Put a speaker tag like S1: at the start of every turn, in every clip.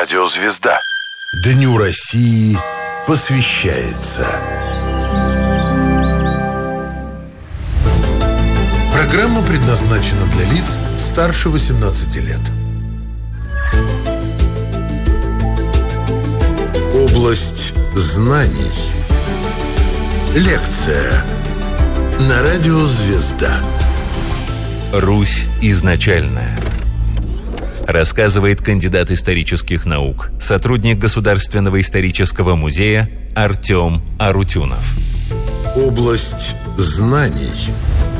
S1: Радио «Звезда».
S2: Дню России посвящается. Программа предназначена для лиц старше 18 лет. Область знаний. Лекция на радио «Звезда».
S3: Русь изначальная. Рассказывает кандидат исторических наук, сотрудник Государственного исторического музея Артем Арутюнов.
S2: Область знаний.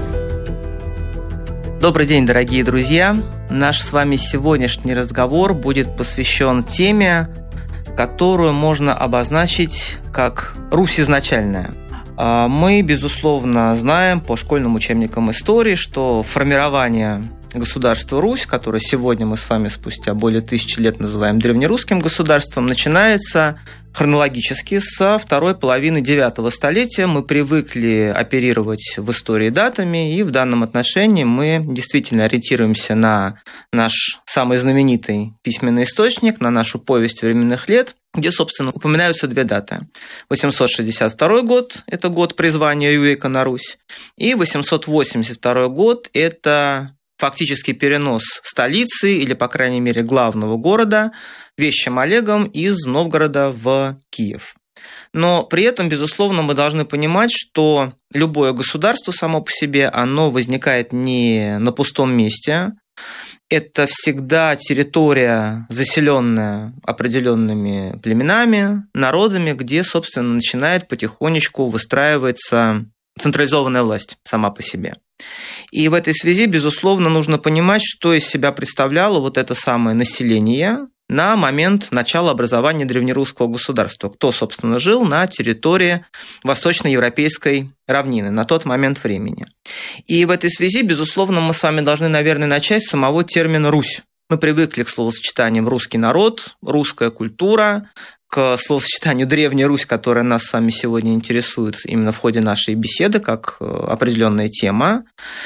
S4: Добрый день, дорогие друзья! Наш с вами сегодняшний разговор будет посвящен теме, которую можно обозначить как «Русь изначальная». Мы, безусловно, знаем по школьным учебникам истории, что формирование государства Русь, которое сегодня мы с вами спустя более 1000 лет называем древнерусским государством, начинается хронологически со второй половины IX столетия. Мы привыкли оперировать в истории датами, и в данном отношении мы действительно ориентируемся на наш самый знаменитый письменный источник, на нашу повесть временных лет, где, собственно, упоминаются две даты. 862 год – это год призвания Рюрика на Русь, и 882 год – это фактически перенос столицы, или, по крайней мере, главного города, Вещим Олегом из Новгорода в Киев. Но при этом, безусловно, мы должны понимать, что любое государство само по себе, оно возникает не на пустом месте. Это всегда территория, заселенная определенными племенами, народами, где, собственно, начинает потихонечку выстраиваться централизованная власть сама по себе. И в этой связи, безусловно, нужно понимать, что из себя представляло вот это самое население на момент начала образования древнерусского государства. Кто, собственно, жил на территории восточноевропейской равнины на тот момент времени. И в этой связи, безусловно, мы с вами должны, наверное, начать с самого термина «Русь». Мы привыкли к словосочетаниям «русский народ», «русская культура», к словосочетанию «Древняя Русь», которая нас с вами сегодня интересует именно в ходе нашей беседы, как определенная тема.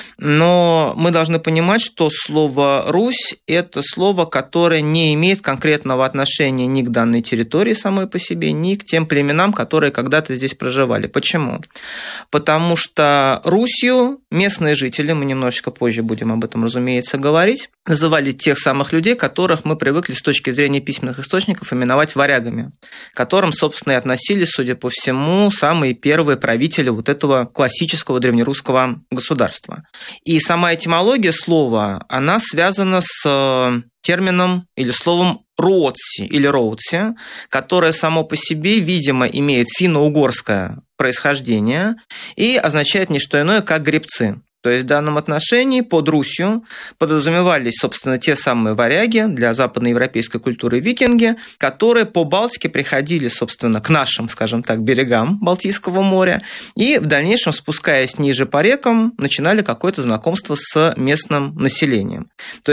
S4: Но мы должны понимать, что слово «Русь» – это слово, которое не имеет конкретного отношения ни к данной территории самой по себе, ни к тем племенам, которые когда-то здесь проживали. Почему? Потому что Русью местные жители, мы немножечко позже будем об этом, разумеется, говорить, называли тех самых людей, которых мы привыкли с точки зрения письменных источников именовать варягами, к которым, собственно, и относились, судя по всему, самые первые правители вот этого классического древнерусского государства. И сама этимология слова, она связана с термином или словом «роотси» или «роутси», которое само по себе, видимо, имеет финно-угорское происхождение и означает не что иное, как «гребцы». То есть в данном отношении под Русью подразумевались, собственно, те самые варяги, для западноевропейской культуры викинги, которые по Балтике приходили, собственно, к нашим, скажем так, берегам Балтийского моря и в дальнейшем, спускаясь ниже по рекам, начинали какое-то знакомство с местным населением.